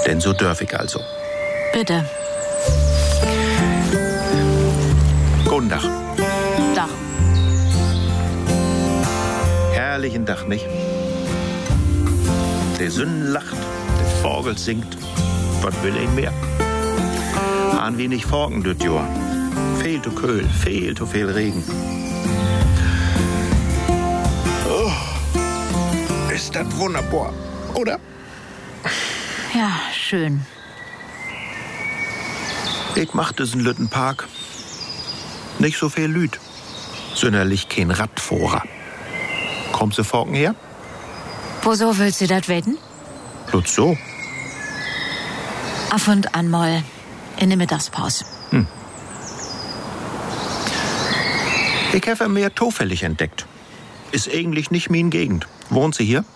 Denn so dürf ich also. Bitte. Guten Tag. Dach. Herrlichen Tag, nicht? Der Sünden lacht, der Vogel singt. Was will ich mehr? An wenig Forken düt Jahr. Viel zu Köhl, viel zu viel Regen. Oh, ist das wunderbar, oder? Ja, schön. Ich mach diesen Lütten Park. Nicht so viel Lüd. Sonderlich kein Radfahrer. Kommt sie Forken her? Wieso willst du das wetten? Bloß so. Ab und an mal in der Mittagspause. Ich habe mehr zufällig entdeckt. Ist eigentlich nicht min Gegend. Wohnt sie hier?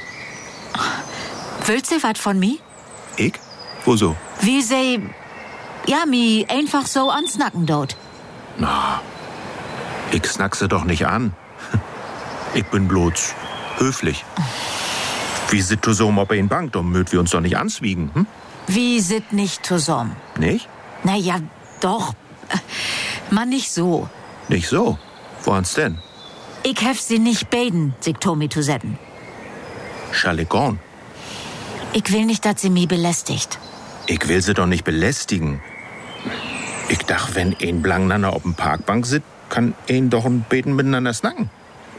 Willst du was von mir? Ich? Wo so? Wie sie, ja, mi einfach so ansnacken dort. Na, ich snack sie doch nicht an. Ich bin bloß höflich. Wie sit du so ob in Bank, dann möt wir uns doch nicht answiegen, hm? Wie sit nicht zusammen? Nicht? Naja, doch. Man nicht so. Nicht so? Woans denn? Ich hef sie nicht beten, sich Tommy zu setzen. Schalegon. Ich will nicht, dass sie mich belästigt. Ich will sie doch nicht belästigen. Ich dach, wenn ein blankeinander auf dem Parkbank sit, kann ein doch ein Beten miteinander snacken.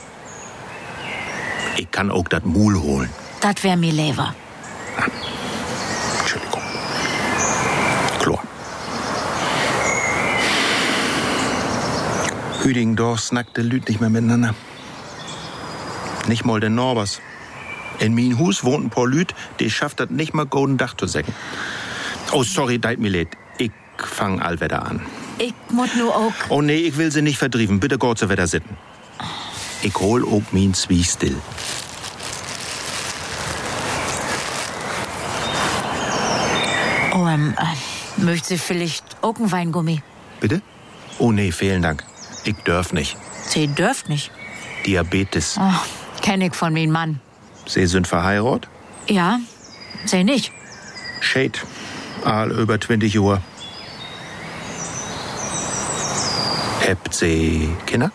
Ich kann auch dat Mul holen. Das wär mir lieber. Entschuldigung. Chlor. Hüdingendorf snackte Lüd nicht mehr miteinander. Nicht mal der Norbers. In min Hus wohnt ein paar Lüd, die schafft das nicht mal golden Dach zu säcken. Oh, sorry, deit mir leid. Ich fang allwetter an. Ich muss nur auch. Oh nee, ich will sie nicht verdrieven. Bitte Gott zu Wetter sitten. Ich hol auch min Zwie still. Oh, möcht sie vielleicht auch ein Weingummi? Bitte? Oh nee, vielen Dank. Ich dürf nicht. Sie dürft nicht. Diabetes. Oh, kenn ich von min Mann. Sie sind verheiratet? Ja, sie nicht. Shade. All über 20 Uhr. Habt sie Kinder?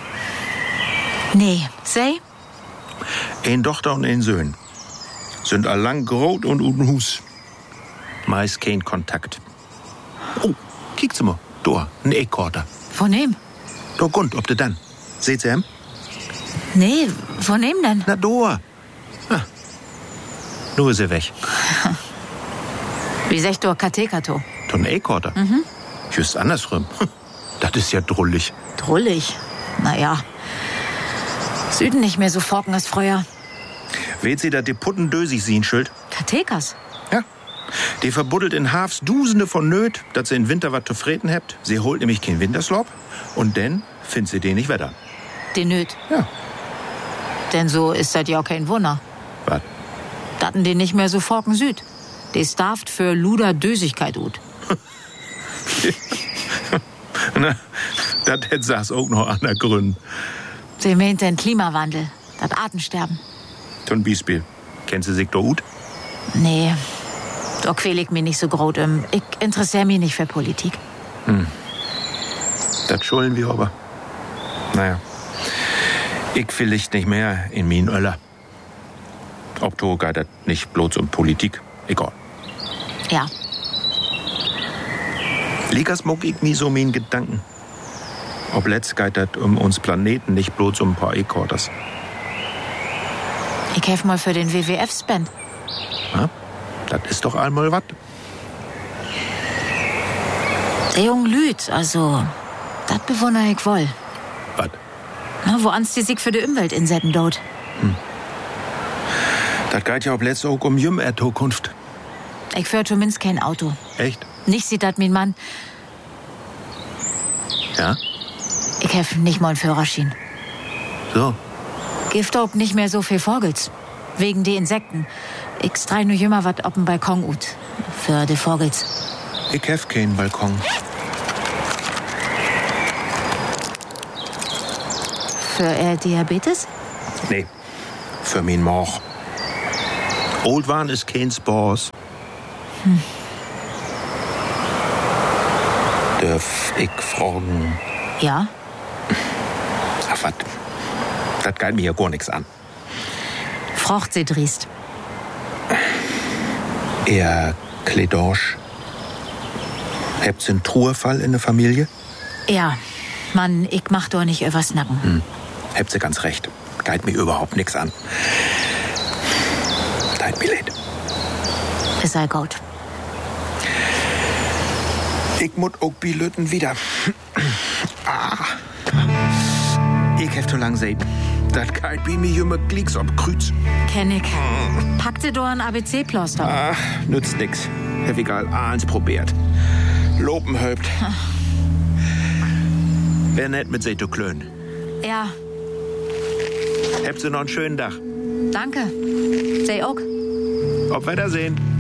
Nee, sie? Ein Tochter und ein Sohn. Sind allang grot und uten Hus. Meist kein Kontakt. Oh, kiekt mal. Da, ein Eckkorter. Von ihm? Da Gund, ob de dann. Seht sie ihm? Nee, von ihm denn? Na, da. Ah. Nur ist er weg. Wie sech du Katekato? Da ein Eckkorter. Just andersrum. Das ist ja drullig. Drullig. Naja. Süden nicht mehr so forken als früher. Weht sie, dass die Putten dösig sehen, Schild? Katekas? Ja. Die verbuddelt in Hafs Dusende von Nöt, dass sie in Winter was zu freten habt. Sie holt nämlich kein Winterslop und dann findet sie den nicht wetter. Den Nöt. Ja. Denn so ist das ja auch kein Wunder. Was? Datten die nicht mehr so forken Süd. Die starft für Luder Dösigkeit ut. Na, das hätt saß auch noch an der Grün. Sie meint den Klimawandel, das Artensterben. Zum Beispiel. Kennt sie sich da gut? Nee, da quäl ich mich nicht so groß. Ich interessiere mich nicht für Politik. Das schulden wir aber. Naja. Ich vielleicht nicht mehr in min Öller. Ob du geht das nicht bloß um Politik. Egal. Ja, Likas muck ich mi so min Gedanken. Ob letzt geht das um uns Planeten, nicht bloß um ein paar E-Quarters. ich helf mal für den WWF-Spend. Ja? Das ist doch einmal was. Der Junge Lüd, also, das bewundere ich wohl. Was? Na, wo ans die sich für die Umwelt insetten dort. Das geht ja ob letzt auch um Jümmer-Zukunft. Ich führ zumindest kein Auto. Echt? Nicht sieht dat mein Mann. Ja? Ich hef nicht mal einen Führerschein. So. Gift auch nicht mehr so viel Vogels. Wegen die Insekten. Ich strei nur jümmer wat op'n Balkon ut. Für die Vogels. Ich hef keinen Balkon. Für Diabetes? Nee. Für min Moch. Old Wan ist kein Spors. Dürf ich fragen? Ja? Ach, was? Das geht mir ja gar nichts an. Frocht sie driest. Eher Kledosch. Habt's einen Truhefall in der Familie? Ja, Mann, ich mach doch nicht übers Nacken. Habt sie ganz recht. Geht mir überhaupt nichts an. Dein Millet. Es sei gut. Ich muss auch Bilöten wieder. Ich hab zu lang sehen. Das geht bei mir immer Glicks ob Kreuz. Kenn ich. Packt sie doch ein ABC-Ploster. Nützt nix. Hab egal, eins probiert. Lopen hübt. Wär nett mit Seto klön. Ja, Habt sie noch einen schönen Tag. danke. Sei auch. Auf Wiedersehen.